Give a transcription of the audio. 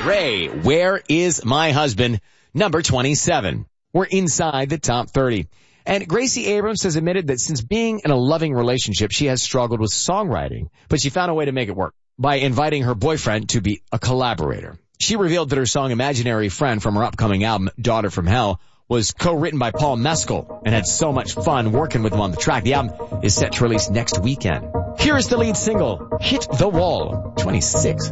Ray, Where Is My Husband? Number 27. We're inside the top 30. And Gracie Abrams has admitted that since being in a loving relationship, she has struggled with songwriting, but she found a way to make it work by inviting her boyfriend to be a collaborator. She revealed that her song Imaginary Friend from her upcoming album, Daughter from Hell, was co-written by Paul Mescal and had so much fun working with him on the track. The album is set to release next weekend. Here's the lead single, Hit the Wall, 26.